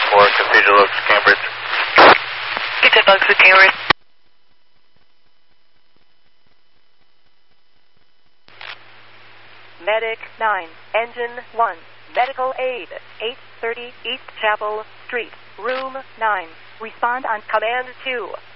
4, Cathedral Oaks, Cambridge. Cathedral Oaks, Cambridge. Medic 9, Engine 1, Medical Aid, 830 East Chapel Street, Room 9. Respond on Command 2.